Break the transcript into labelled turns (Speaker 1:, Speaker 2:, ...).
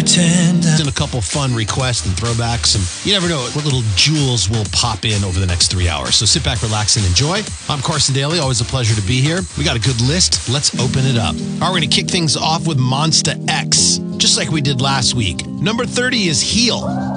Speaker 1: pretend.
Speaker 2: And a couple fun requests and throwbacks, and you never know what little jewels will pop in over the next 3 hours. So sit back, relax, and enjoy. I'm Carson Daly. Always a pleasure to be here. We got a good list. Let's open it up. All right, we're going to kick things off with Monsta X, just like we did last week. Number 30 is Heel.